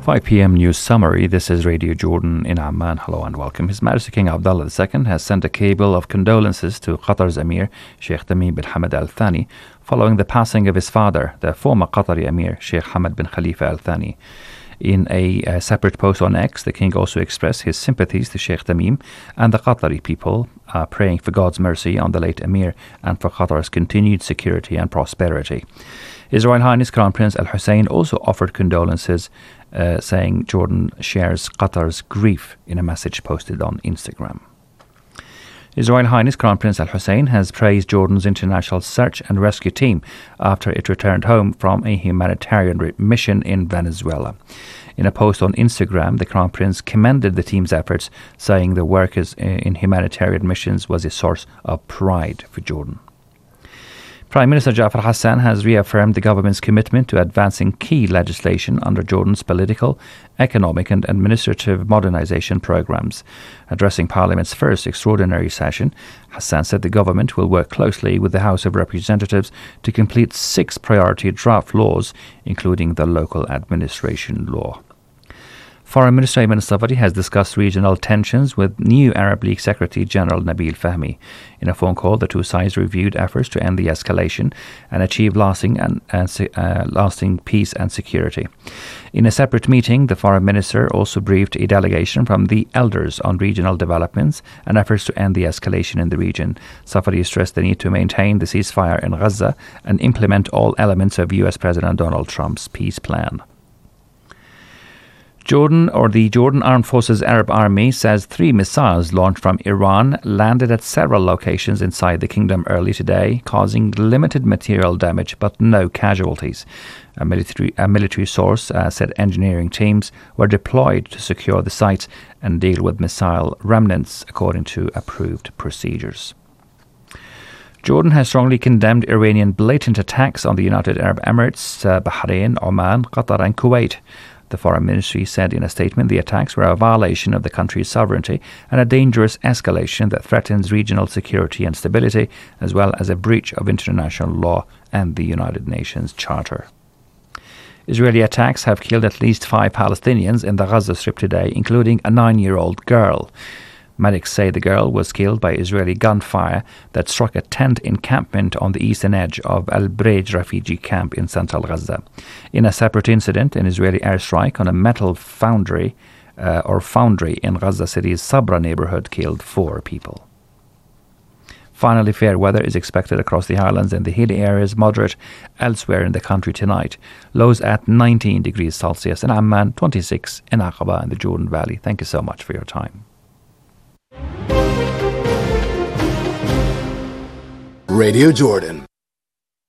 5 p.m. news summary. This is Radio Jordan in Amman. Hello and welcome. His Majesty King Abdullah II has sent a cable of condolences to Qatar's Emir, Sheikh Tamim bin Hamad Al Thani, following the passing of his father, the former Qatari Emir, Sheikh Hamad bin Khalifa Al Thani. In a separate post on X, the King also expressed his sympathies to Sheikh Tamim and the Qatari people, praying for God's mercy on the late Emir and for Qatar's continued security and prosperity. His Royal Highness Crown Prince Al Hussein also offered condolences, saying Jordan shares Qatar's grief in a message posted on Instagram. His Royal Highness Crown Prince Al Hussein has praised Jordan's international search and rescue team after it returned home from a humanitarian mission in Venezuela. In a post on Instagram, the Crown Prince commended the team's efforts, saying the work in humanitarian missions was a source of pride for Jordan. Prime Minister Jafar Hassan has reaffirmed the government's commitment to advancing key legislation under Jordan's political, economic and administrative modernization programs. Addressing Parliament's first extraordinary session, Hassan said the government will work closely with the House of Representatives to complete 6 priority draft laws, including the local administration law. Foreign Minister Ayman Safadi has discussed regional tensions with new Arab League Secretary General Nabil Fahmy. In a phone call, the two sides reviewed efforts to end the escalation and achieve lasting peace and security. In a separate meeting, the Foreign Minister also briefed a delegation from the elders on regional developments and efforts to end the escalation in the region. Safadi stressed the need to maintain the ceasefire in Gaza and implement all elements of U.S. President Donald Trump's peace plan. The Jordan Armed Forces Arab Army says 3 missiles launched from Iran landed at several locations inside the kingdom early today, causing limited material damage but no casualties. A military source said engineering teams were deployed to secure the sites and deal with missile remnants according to approved procedures. Jordan has strongly condemned Iranian blatant attacks on the United Arab Emirates, Bahrain, Oman, Qatar and Kuwait. The Foreign Ministry said in a statement the attacks were a violation of the country's sovereignty and a dangerous escalation that threatens regional security and stability, as well as a breach of international law and the United Nations Charter. Israeli attacks have killed at least 5 Palestinians in the Gaza Strip today, including a 9-year-old girl. Medics say the girl was killed by Israeli gunfire that struck a tent encampment on the eastern edge of Al Brej refugee camp in central Gaza. In a separate incident, an Israeli airstrike on a metal foundry in Gaza City's Sabra neighborhood killed 4 people. Finally, fair weather is expected across the highlands and the hilly areas, moderate elsewhere in the country tonight. Lows at 19 degrees Celsius in Amman, 26 in Aqaba and the Jordan Valley. Thank you so much for your time. Radio Jordan.